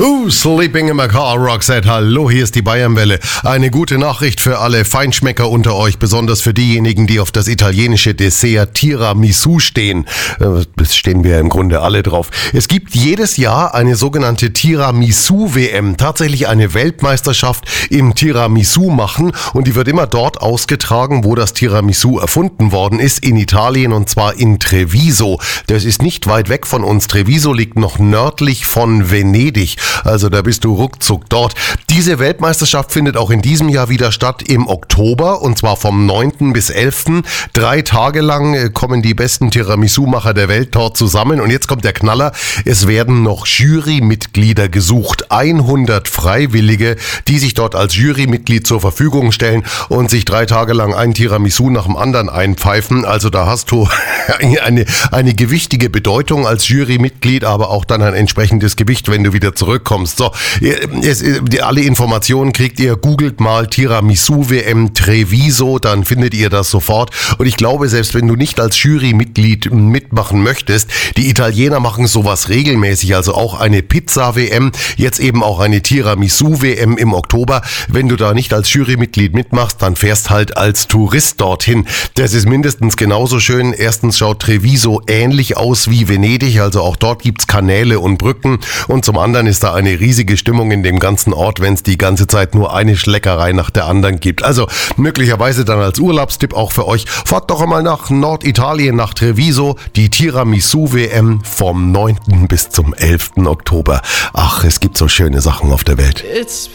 Sleeping in my car, Roxette. Hallo, hier ist die Bayernwelle. Eine gute Nachricht für alle Feinschmecker unter euch, besonders für diejenigen, die auf das italienische Dessert Tiramisu stehen. Das stehen wir im Grunde alle drauf. Es gibt jedes Jahr eine sogenannte Tiramisu-WM, tatsächlich eine Weltmeisterschaft im Tiramisu machen, und die wird immer dort ausgetragen, wo das Tiramisu erfunden worden ist, in Italien, und zwar in Treviso. Das ist nicht weit weg von uns. Treviso liegt noch nördlich von Venedig. Also da bist du ruckzuck dort. Diese Weltmeisterschaft findet auch in diesem Jahr wieder statt im Oktober, und zwar vom 9. bis 11. 3 Tage lang kommen die besten Tiramisu-Macher der Welt dort zusammen. Und jetzt kommt der Knaller. Es werden noch Jurymitglieder gesucht. 100 Freiwillige, die sich dort als Jurymitglied zur Verfügung stellen und sich 3 Tage lang ein Tiramisu nach dem anderen einpfeifen. Also da hast du eine gewichtige Bedeutung als Jurymitglied, aber auch dann ein entsprechendes Gewicht, wenn du wieder zurückkommst. So, alle Informationen kriegt ihr, googelt mal Tiramisu-WM Treviso, dann findet ihr das sofort. Und ich glaube, selbst wenn du nicht als Jurymitglied mitmachen möchtest, die Italiener machen sowas regelmäßig, also auch eine Pizza-WM, jetzt eben auch eine Tiramisu-WM im Oktober. Wenn du da nicht als Jurymitglied mitmachst, dann fährst halt als Tourist dorthin. Das ist mindestens genauso schön. Erstens schaut Treviso ähnlich aus wie Venedig, also auch dort gibt's Kanäle und Brücken, und zum anderen ist da eine riesige Stimmung in dem ganzen Ort, wenn es die ganze Zeit nur eine Schleckerei nach der anderen gibt. Also möglicherweise dann als Urlaubstipp auch für euch, fahrt doch einmal nach Norditalien, nach Treviso, die Tiramisu-WM vom 9. bis zum 11. Oktober. Ach, es gibt so schöne Sachen auf der Welt. It's